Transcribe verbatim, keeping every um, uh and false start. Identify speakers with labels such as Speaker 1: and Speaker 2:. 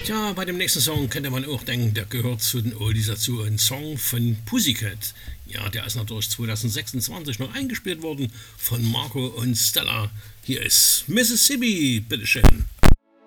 Speaker 1: Ja, bei dem nächsten Song könnte man auch denken, der gehört zu den Oldies dazu. Ein Song von Pussycat. Ja, der ist natürlich zwanzig sechsundzwanzig noch eingespielt worden von Marco und Stella. Hier ist Mississippi, bitteschön.